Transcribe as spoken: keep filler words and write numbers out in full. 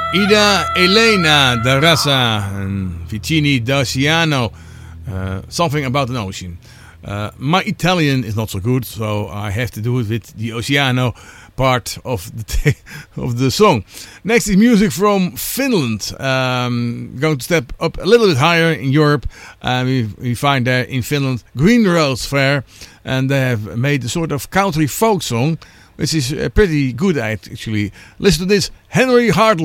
Ida Elena da Rasa and Vicini d'Oceano, uh, something about an ocean. Uh, my Italian is not so good, so I have to do it with the Oceano part of the t- of the song. Next is music from Finland. Um, going to step up a little bit higher in Europe. Uh, we, we find there in Finland Green Rose Fair, and they have made a sort of country folk song, which is uh, pretty good actually. Listen to this, Henry Hardlow.